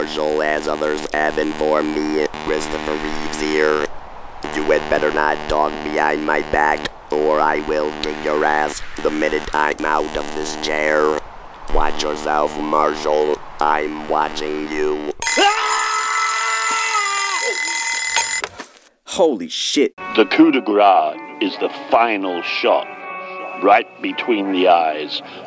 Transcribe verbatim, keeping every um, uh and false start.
Marshall, as others have informed me. Christopher Reeves here. You had better not talk behind my back, or I will kick your ass the minute I'm out of this chair. Watch yourself, Marshall. I'm watching you. Holy shit. The coup de grace is the final shot, right between the eyes,